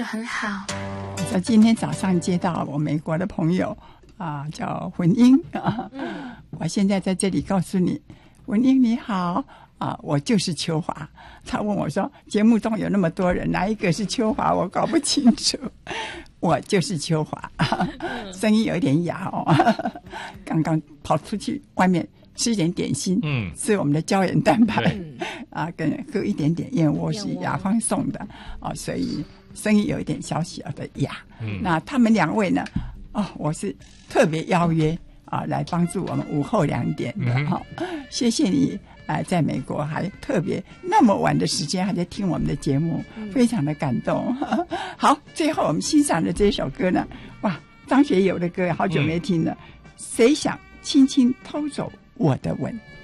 就很好。 我今天早上接到我美国的朋友叫文英我现在在这里告诉你，文英你好我就是秋华。他问我说，节目中有那么多人，哪一个是秋华？我搞不清楚。我就是秋华，声音有点哑刚刚跑出去外面吃一点点心，吃我们的胶原蛋白跟喝一点点燕窝，是雅芳送的所以声音有一点小小的哑。那他们两位呢我是特别邀约来帮助我们午后2点的谢谢你在美国还特别那么晚的时间还在听我们的节目，非常的感动好，最后我们欣赏的这首歌呢，哇，张学友的歌好久没听了，谁想轻轻偷走我的吻。